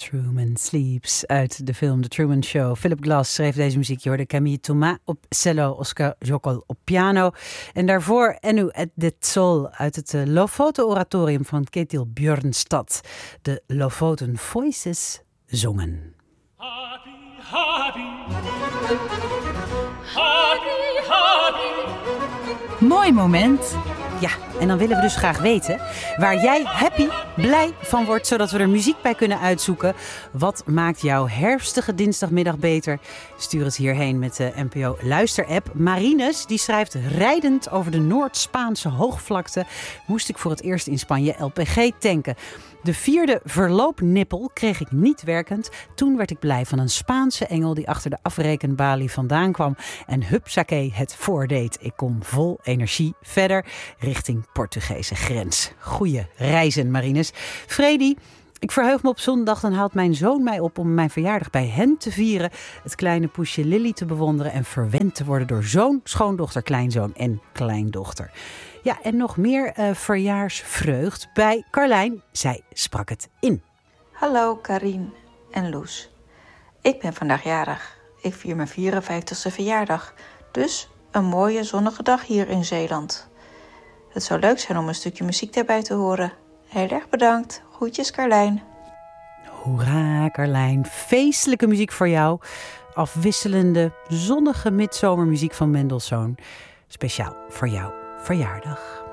Truman Sleeps uit de film The Truman Show. Philip Glass schreef deze muziek. Je hoorde Camille Thomas op cello, Oscar Jokol op piano. En daarvoor Enu et det Sol uit het Lofoten Oratorium van Ketil Björnstad. De Lofoten Voices zongen. Happy, happy. Happy, happy. Mooi moment. Ja, en dan willen we dus graag weten waar jij happy, blij van wordt, zodat we er muziek bij kunnen uitzoeken. Wat maakt jouw herfstige dinsdagmiddag beter? Stuur het hierheen met de NPO Luister-app. Marines, die schrijft: rijdend over de Noord-Spaanse hoogvlakte moest ik voor het eerst in Spanje LPG tanken. De 4e verloopnippel kreeg ik niet werkend. Toen werd ik blij van een Spaanse engel die achter de afrekenbalie vandaan kwam en hupsakee het voordeed. Ik kom vol energie verder richting Portugese grens. Goeie reizen, Marines. Freddy, ik verheug me op zondag. Dan haalt mijn zoon mij op om mijn verjaardag bij hen te vieren. Het kleine poesje Lily te bewonderen en verwend te worden door zoon, schoondochter, kleinzoon en kleindochter. Ja, en nog meer verjaarsvreugd bij Carlijn. Zij sprak het in. Hallo Karien en Loes. Ik ben vandaag jarig. Ik vier mijn 54ste verjaardag. Dus een mooie zonnige dag hier in Zeeland. Het zou leuk zijn om een stukje muziek daarbij te horen. Heel erg bedankt. Groetjes Carlijn. Hoera Carlijn. Feestelijke muziek voor jou. Afwisselende, zonnige midzomermuziek van Mendelssohn. Speciaal voor jouw verjaardag.